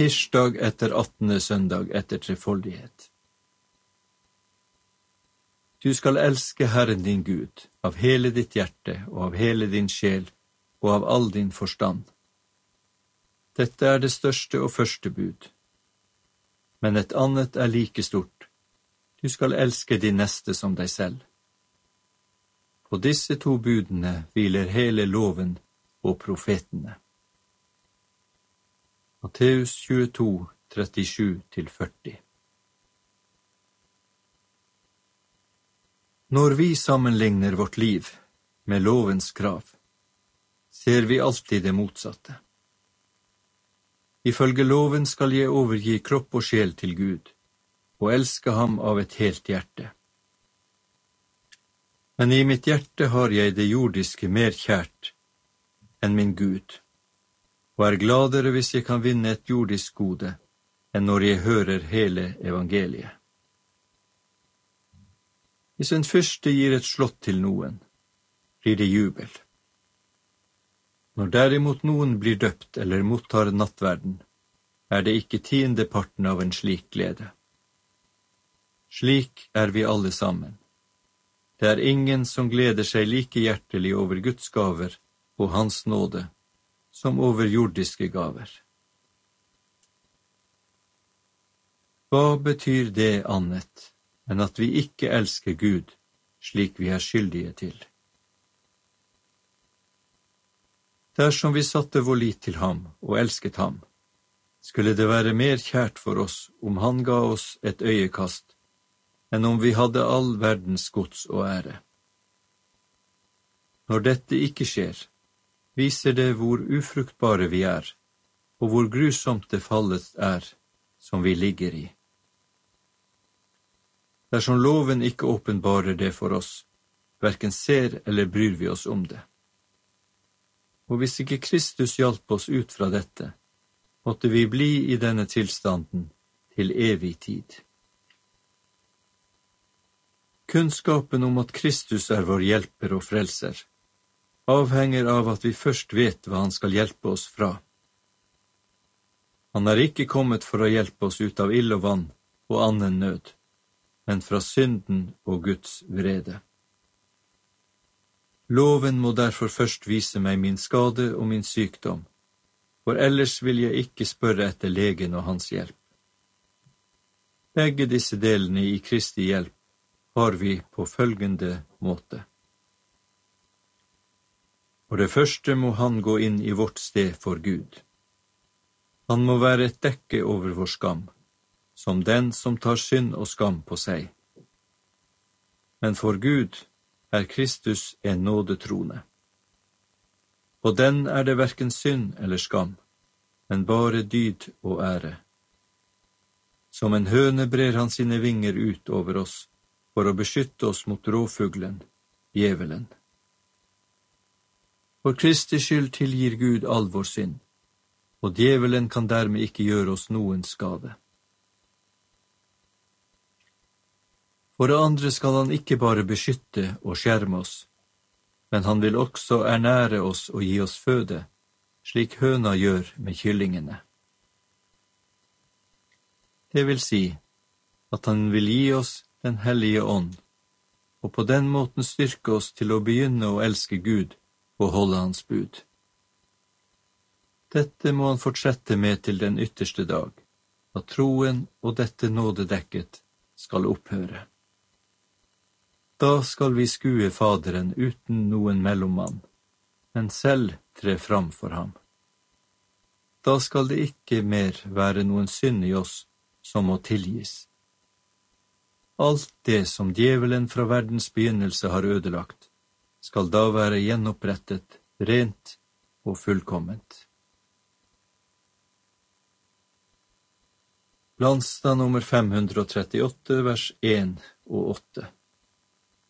Tirsdag etter 18. søndag etter trefoldighet. Du skal elske Herren din Gud av hele ditt hjerte og av hele din sjel og av all din forstand. Dette er det største og første bud. Men et annet er like stort. Du skal elske din neste som deg selv. På disse to budene hviler hele loven og profetene. Matteus 22, 37-40. Når vi sammenligner vårt liv med lovens krav, ser vi alltid det motsatte. Ifølge loven skal jeg overgi kropp og sjel til Gud, og elske ham av et helt hjerte. Men i mitt hjerte har jeg det jordiske mer kjært enn min Gud, og er gladere hvis jeg kan vinne et jordisk gode, enn når jeg hører hele evangeliet. Hvis en fyrste gir et slott til noen, blir det jubel. Når derimot noen blir døpt eller mottar nattverden, er det ikke 10% av en slik glede. Slik er vi alle sammen. Det er ingen som gleder seg like hjertelig over Guds gaver og hans nåde, som over jordiske gaver. Hva betyr det annet enn at vi ikke elsker Gud slik vi er skyldige til? Dersom vi satte vår lit til ham og elsket ham, skulle det være mer kjært for oss om han ga oss et øyekast, enn om vi hadde all verdens gods og ære. Når dette ikke skjer, viser det hvor ufruktbare vi er, og hvor grusomt det fallet er som vi ligger i. Dersom loven ikke åpenbarer det for oss, hverken ser eller bryr vi oss om det. Og hvis ikke Kristus hjalp oss ut fra dette, måtte vi bli i denne tilstanden til evig tid. Kunnskapen om at Kristus er vår hjelper og frelser, avhenger av at vi først vet hva han skal hjelpe oss fra. Han er ikke kommet for å hjelpe oss ut av ild og vann og annen nød, men fra synden og Guds vrede. Loven må derfor først vise meg min skade og min sykdom, for ellers vil jeg ikke spørre etter legen og hans hjelp. Begge disse delene i Kristi hjelp har vi på følgende måte. For det første må han gå inn i vårt sted for Gud. Han må være et dekke over vår skam, som den som tar synd og skam på seg. Men for Gud er Kristus en nådetrone. På den er det hverken synd eller skam, men bare dyd og ære. Som en høne brer han sine vinger ut over oss, for å beskytte oss mot rovfuglen, djevelen. For Kristi skyld tilgir Gud all vår synd, og djevelen kan dermed ikke gjøre oss noen skade. For det andre skal han ikke bare beskytte og skjerme oss, men han vil også ernære oss og gi oss føde, slik høna gjør med kyllingene. Det vil si at han vil gi oss den hellige ånd, og på den måten styrke oss til å begynne å elske Gud og holde hans bud. Dette må han fortsette med til den ytterste dag, at troen og dette nådedekket skal opphøre. Da skal vi skue Faderen uten noen mellommann, men selv tre fram for ham. Da skal det ikke mer være noen synd i oss som må tilgis. Alt det som djevelen fra verdens begynnelse har ødelagt, skal da være gjenopprettet, rent og fullkomment. Landstad nummer 538, vers 1 og 8.